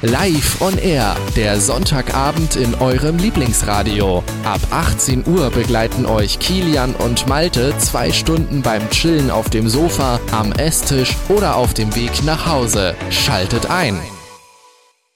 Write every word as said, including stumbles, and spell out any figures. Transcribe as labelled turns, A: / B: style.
A: Live on Air, der Sonntagabend in eurem Lieblingsradio. Ab achtzehn Uhr begleiten euch Kilian und Malte zwei Stunden beim Chillen auf dem Sofa, am Esstisch oder auf dem Weg nach Hause. Schaltet ein!